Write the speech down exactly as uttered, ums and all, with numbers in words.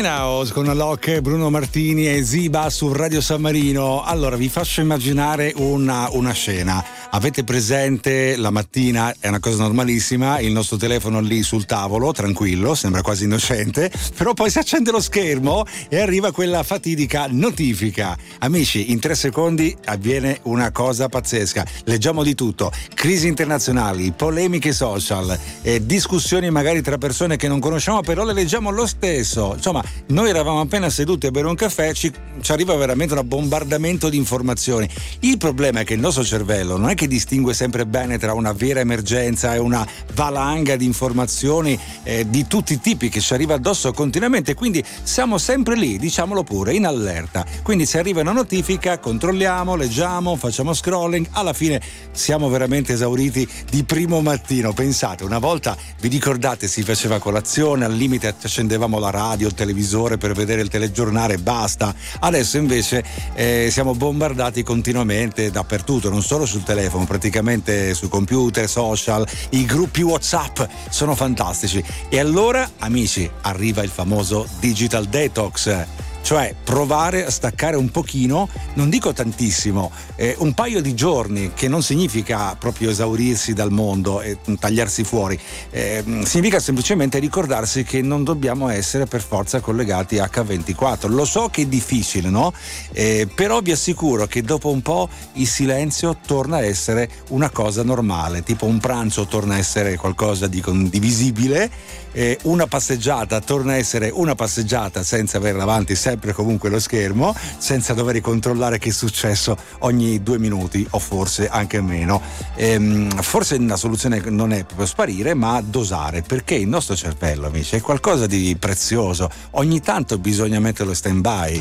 Now con Alok, Bruno Martini e Ziba su Radio San Marino. Allora vi faccio immaginare una, una scena. Avete presente la mattina, è una cosa normalissima, il nostro telefono lì sul tavolo, tranquillo, sembra quasi innocente, però poi si accende lo schermo e arriva quella fatidica notifica. Amici, in tre secondi avviene una cosa pazzesca. Leggiamo di tutto: crisi internazionali, polemiche social, eh, discussioni magari tra persone che non conosciamo, però le leggiamo lo stesso. Insomma, noi eravamo appena seduti a bere un caffè, ci, ci arriva veramente un bombardamento di informazioni. Il problema è che il nostro cervello non è che distingue sempre bene tra una vera emergenza e una valanga di informazioni eh, di tutti i tipi che ci arriva addosso continuamente, quindi siamo sempre lì, diciamolo pure, in allerta. Quindi se arriva una notifica controlliamo, leggiamo, facciamo scrolling, alla fine siamo veramente esauriti di primo mattino. Pensate, una volta, vi ricordate, si faceva colazione, al limite accendevamo la radio, il televisore per vedere il telegiornale e basta. Adesso invece eh, siamo bombardati continuamente dappertutto, non solo sul telefono, praticamente su computer, social, i gruppi WhatsApp sono fantastici. E allora, amici, arriva il famoso digital detox, cioè provare a staccare un pochino, non dico tantissimo, eh, un paio di giorni, che non significa proprio esaurirsi dal mondo e tagliarsi fuori, eh, significa semplicemente ricordarsi che non dobbiamo essere per forza collegati acca ventiquattro. Lo so che è difficile, no? Eh, però vi assicuro che dopo un po' il silenzio torna a essere una cosa normale, tipo un pranzo torna a essere qualcosa di condivisibile, eh, una passeggiata torna a essere una passeggiata senza avere davanti sempre comunque lo schermo, senza dover controllare che è successo ogni due minuti o forse anche meno. Ehm, forse la soluzione non è proprio sparire, ma dosare, perché il nostro cervello, amici, è qualcosa di prezioso. Ogni tanto bisogna metterlo in stand by.